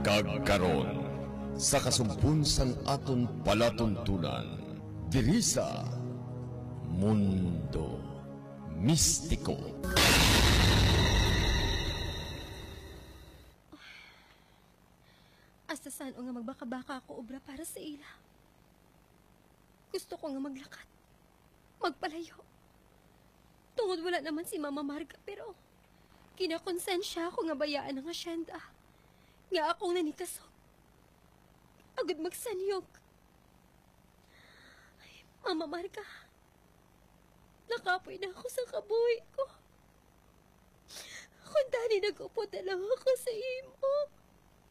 Kagkaron sa kasumpon sang aton palatuntunan diri sa Mundo Mistiko. Asa saan o nga magbaka-baka ako obra para sa ila. Gusto ko nga maglakat, magpalayo. Tungod wala naman si Mama Marga, pero kinakonsensya ako nga bayaan ang asyenda. Nga akong nanikasog. Agad magsanyog. Ay, Mama Marga, nakapoy na ako sa kabuhi ko. Kung tani nagupod na lang ako sa imo.